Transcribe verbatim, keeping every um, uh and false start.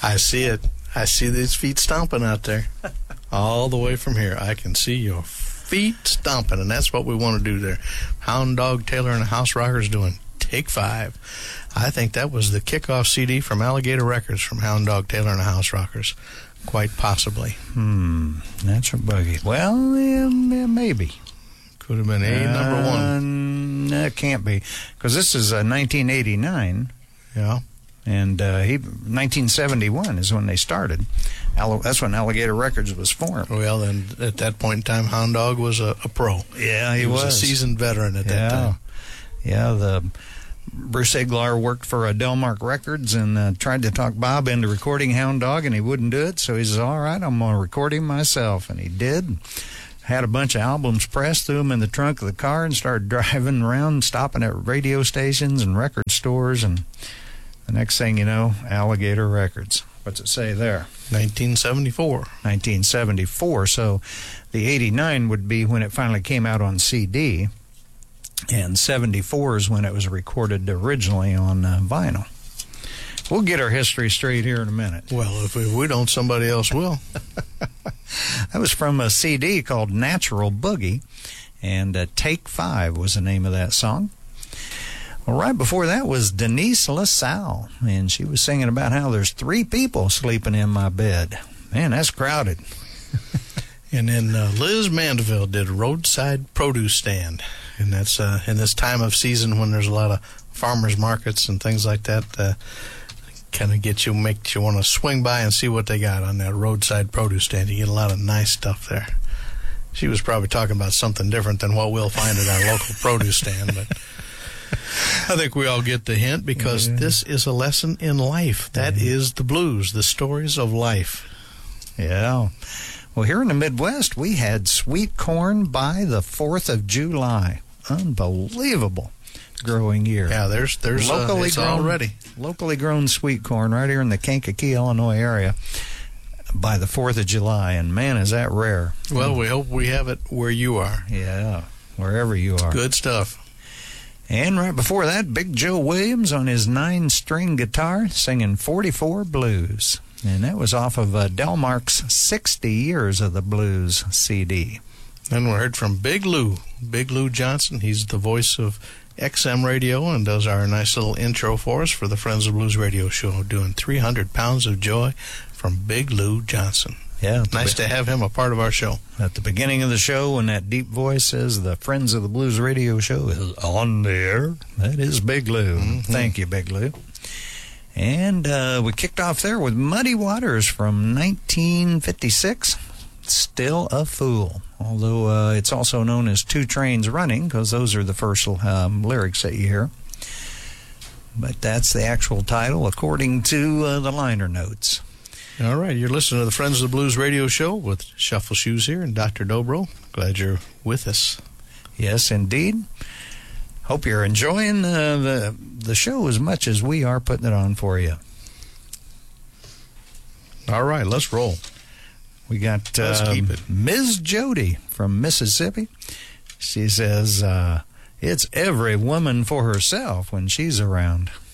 I see it. I see these feet stomping out there. All the way from here, I can see your feet stomping, and that's what we want to do there. Hound Dog Taylor and the House Rockers doing Take Five. I think that was the kickoff C D from Alligator Records from Hound Dog Taylor and the House Rockers. Quite possibly. Hmm. Natural Boogie. Well, yeah, maybe. Could have been A uh, number one. That can't be, because this is uh, nineteen eighty-nine. Yeah. And uh, he, nineteen seventy-one is when they started. All, that's when Alligator Records was formed. Well, then at that point in time, Hound Dog was a, a pro. Yeah, he, he was. was a seasoned veteran at yeah. that time. Yeah, the Bruce Eglar worked for uh, Delmark Records and uh, tried to talk Bob into recording Hound Dog, and he wouldn't do it. So he says, all right, I'm going to record him myself. And he did. Had a bunch of albums pressed, threw them in the trunk of the car, and started driving around, stopping at radio stations and record stores. And the next thing you know, Alligator Records. What's it say there? nineteen seventy-four. nineteen seventy-four. So the eighty-nine would be when it finally came out on C D. And seventy-four is when it was recorded originally on uh, vinyl. We'll get our history straight here in a minute. Well, if we, if we don't, somebody else will. That was from a C D called Natural Boogie, and uh, Take Five was the name of that song. Well, right before that was Denise LaSalle, and she was singing about how there's three people sleeping in my bed. Man, that's crowded. And then uh, Liz Mandeville did Roadside Produce Stand. And that's uh, in this time of season when there's a lot of farmers markets and things like that, uh, kind of get you, makes you want to swing by and see what they got on that roadside produce stand. You get a lot of nice stuff there. She was probably talking about something different than what we'll find at our local produce stand, but I think we all get the hint, because yeah. this is a lesson in life. That yeah. is the blues, the stories of life. Yeah. Well, here in the Midwest, we had sweet corn by the fourth of July. Unbelievable growing year. Yeah, there's there's locally uh, it's grown already locally grown sweet corn right here in the Kankakee, Illinois area by the fourth of July, and man, is that rare. Well, we hope we have it where you are. Yeah, wherever you are. Good stuff. And right before that, Big Joe Williams on his nine-string guitar singing forty-four Blues. And that was off of uh, Delmark's sixty Years of the Blues C D. Then we heard from Big Lou, Big Lou Johnson. He's the voice of X M Radio and does our nice little intro for us for the Friends of Blues radio show, doing three hundred pounds of Joy from Big Lou Johnson. Yeah, nice to have him a part of our show. At the beginning of the show, when that deep voice says the Friends of the Blues radio show is on the air, that is Big Lou. Mm-hmm. Thank you, Big Lou. And uh, we kicked off there with Muddy Waters from nineteen fifty-six, Still a Fool. Although uh, it's also known as Two Trains Running, because those are the first um, lyrics that you hear. But that's the actual title, according to uh, the liner notes. All right, you're listening to the Friends of the Blues radio show with Shuffle Shoes here and Doctor Dobro. Glad you're with us. Yes, indeed. Hope you're enjoying uh, the the show as much as we are putting it on for you. All right, let's roll. We got let's uh, keep it. Miz Jody from Mississippi. She says, uh, it's every woman for herself when she's around.